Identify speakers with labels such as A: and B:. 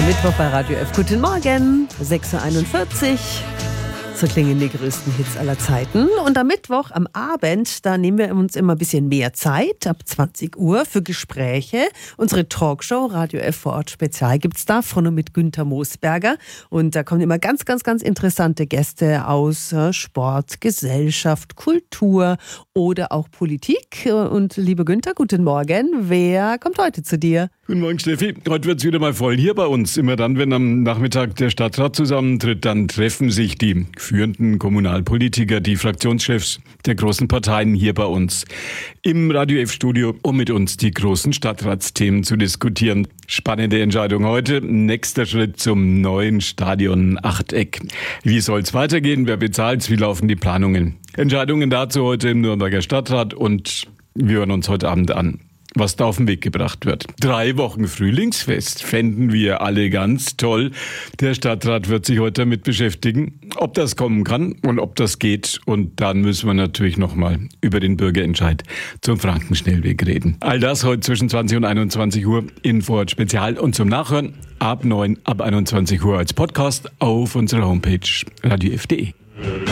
A: Mittwoch bei Radio F. Guten Morgen, 6.41 Uhr. So klingen die größten Hits aller Zeiten. Und am Mittwoch, am Abend, da nehmen wir uns immer ein bisschen mehr Zeit, ab 20 Uhr, für Gespräche. Unsere Talkshow Radio F vor Ort Spezial gibt's da, von und mit Günther Moosberger. Und da kommen immer ganz, ganz, ganz interessante Gäste aus Sport, Gesellschaft, Kultur oder auch Politik. Und lieber Günther, guten Morgen. Wer kommt heute zu dir?
B: Guten Morgen, Steffi. Heute wird's wieder mal voll hier bei uns. Immer dann, wenn am Nachmittag der Stadtrat zusammentritt, dann treffen sich die führenden Kommunalpolitiker, die Fraktionschefs der großen Parteien hier bei uns im Radio F-Studio, um mit uns die großen Stadtratsthemen zu diskutieren. Spannende Entscheidung heute. Nächster Schritt zum neuen Stadion Achteck. Wie soll's weitergehen? Wer bezahlt's? Wie laufen die Planungen? Entscheidungen dazu heute im Nürnberger Stadtrat und wir hören uns heute Abend an, was da auf den Weg gebracht wird. 3 Wochen Frühlingsfest fänden wir alle ganz toll. Der Stadtrat wird sich heute damit beschäftigen, ob das kommen kann und ob das geht. Und dann müssen wir natürlich nochmal über den Bürgerentscheid zum Frankenschnellweg reden. All das heute zwischen 20 und 21 Uhr in Vorort Spezial und zum Nachhören ab 9, ab 21 Uhr als Podcast auf unserer Homepage radiof.de.